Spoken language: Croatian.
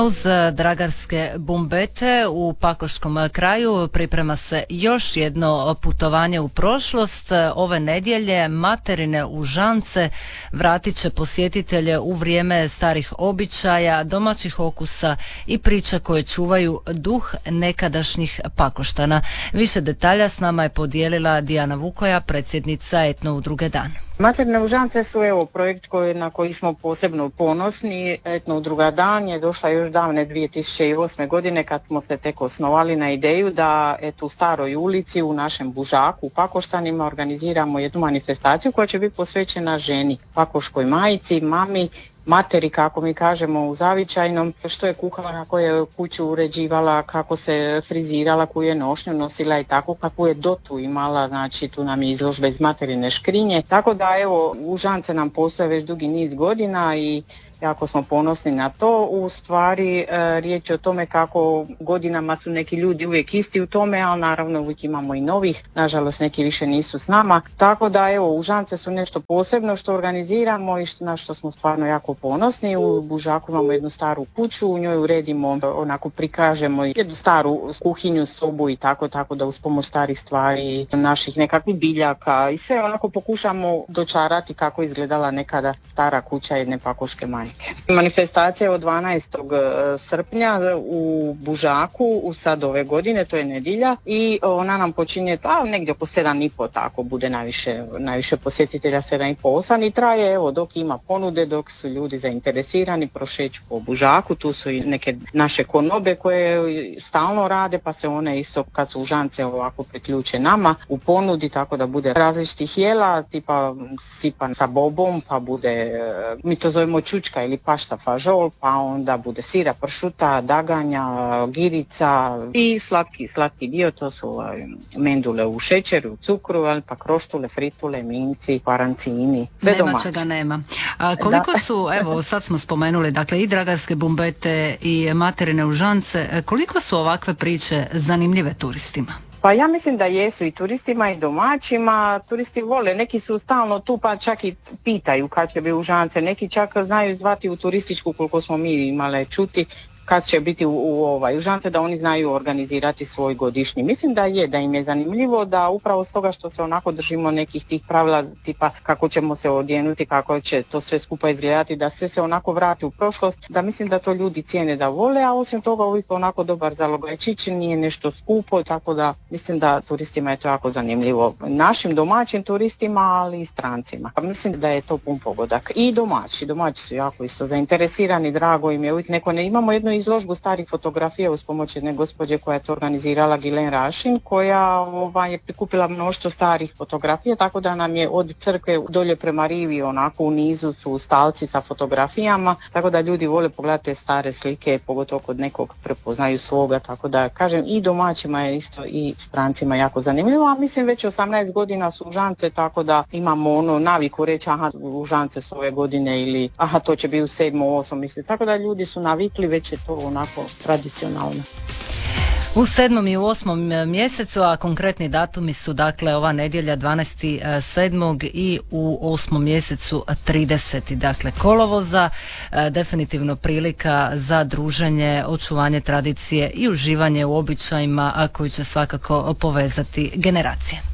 Uz dragarske bumbete u Pakoškom kraju priprema se još jedno putovanje u prošlost. Ove nedjelje materine užance vratit će posjetitelje u vrijeme starih običaja, domaćih okusa i priča koje čuvaju duh nekadašnjih Pakoštana. Više detalja s nama je podijelila Dijana Vukoja, predsjednica Etno udruge Dan. Materne užance su projekt na koji smo posebno ponosni. Etno udruga Dan je došla još davne 2008. godine kad smo se tek osnovali na ideju da u Staroj ulici u našem Bužaku u Pakoštanima organiziramo jednu manifestaciju koja će biti posvećena ženi, pakoškoj majci, mami, materi, kako mi kažemo u zavičajnom, što je kuhala, kako je kuću uređivala, kako se frizirala, koju je nošnju nosila i tako, kako je dotu imala, znači tu nam je izložba iz materine škrinje. Tako da užance nam postoje već dugi niz godina i jako smo ponosni na to. U stvari riječ je o tome kako godinama su neki ljudi uvijek isti u tome, ali naravno uvijek imamo i novih, nažalost neki više nisu s nama. Tako da užance su nešto posebno što organiziramo i na što smo stvarno jako ponosni. U Bužaku imamo jednu staru kuću, u njoj uredimo, onako prikažemo jednu staru kuhinju, sobu i tako da uz pomoć starih stvari, naših nekakvih biljaka i sve onako pokušamo dočarati kako izgledala nekada stara kuća jedne pakoške majke. Manifestacija je od 12. srpnja u Bužaku, sad ove godine, to je nedjelja i ona nam počinje negdje oko 7,5, tako bude najviše posjetitelja, 7,5, 8 i traje dok ima ponude, dok su ljudi zainteresirani, prošeću po Bužaku, tu su i neke naše konobe koje stalno rade, pa se one isto kad su užance ovako priključe nama u ponudi, tako da bude različitih jela, tipa sipan sa bobom, pa bude, mi to zovemo čučka ili pašta fažol, pa onda bude sira, pršuta, daganja, girica i slatki dio, to su mendule u šećeru, cukru, ali pa kroštule, fritule, minci, parancini, sve domaće. Nema čega nema. Koliko su, sad smo spomenuli, dakle i dragarske bumbete i materine užance, koliko su ovakve priče zanimljive turistima? Pa ja mislim da jesu i turistima i domaćima, turisti vole, neki su stalno tu pa čak i pitaju kad će biti užance, neki čak znaju zvati u turističku koliko smo mi imale čuti kad će biti u užance, da oni znaju organizirati svoj godišnji. Mislim da im je zanimljivo da upravo s toga što se onako držimo nekih tih pravila tipa kako ćemo se odjenuti, kako će to sve skupa izgledati, da sve se onako vrati u prošlost, da mislim da to ljudi cijene da vole, a osim toga uvijek onako dobar zalogajčić, nije nešto skupo, tako da mislim da turistima je to jako zanimljivo. Našim domaćim turistima, ali i strancima. Mislim da je to pun pogodak. I domaći su jako isto zainteresirani, drago im je, uvijek imamo jednu izložbu starih fotografija uz pomoć jedne gospođe koja je to organizirala, Gilen Rašin, koja je prikupila mnoštvo starih fotografija, tako da nam je od crkve dolje prema rivi onako u nizu su stalci sa fotografijama, tako da ljudi vole pogledati te stare slike, pogotovo kod nekog prepoznaju svoga, tako da kažem i domaćima je isto i strancima jako zanimljivo, a mislim već 18 godina su užance, tako da imamo naviku reći užance su ove godine ili to će biti u 7. 8. mjesecu, tako da ljudi su navikli, već je to onako tradicionalno. U 7. i u 8. mjesecu, a konkretni datumi su dakle ova nedjelja 12.7. i u 8. mjesecu 30. dakle kolovoza. Definitivno prilika za druženje, očuvanje tradicije i uživanje u običajima koji će svakako povezati generacije.